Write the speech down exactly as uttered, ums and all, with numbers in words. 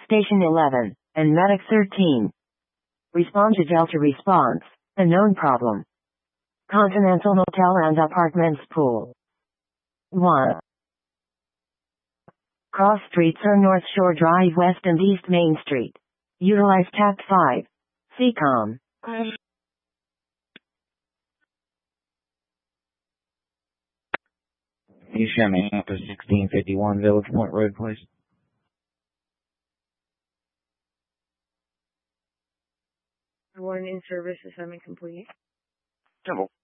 Station eleven, and Medic thirteen. Respond to Delta response. A known problem. Continental Hotel and Apartments Pool. one. Cross streets are North Shore Drive West and East Main Street. Utilize Tact five. C COM. You show me up to sixteen fifty-one Village Point Road, please. Warning service assignment complete. Temple.